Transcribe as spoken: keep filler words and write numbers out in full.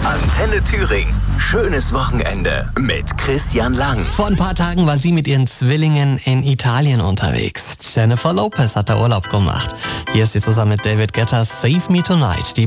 Antenne Thüringen. Schönes Wochenende mit Christian Lang. Vor ein paar Tagen war sie mit ihren Zwillingen in Italien unterwegs. Jennifer Lopez hat da Urlaub gemacht. Hier ist sie zusammen mit David Guetta, Save Me Tonight. Die